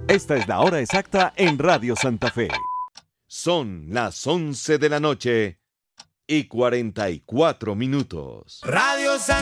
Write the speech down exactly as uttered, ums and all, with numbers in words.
Esta es la hora exacta en Radio Santa Fe. Son las once de la noche y cuarenta y cuatro minutos. Radio Santa